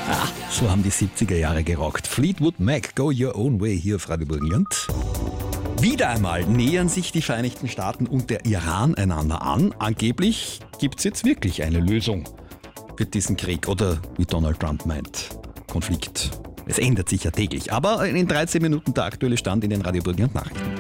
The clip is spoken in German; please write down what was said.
So haben die 70er Jahre gerockt. Fleetwood Mac, Go Your Own Way hier auf Radio Burgenland. Wieder einmal nähern sich die Vereinigten Staaten und der Iran einander an. Angeblich gibt es jetzt wirklich eine Lösung für diesen Krieg oder, wie Donald Trump meint, Konflikt. Es ändert sich ja täglich. Aber in 13 Minuten der aktuelle Stand in den Radio Burgenland Nachrichten.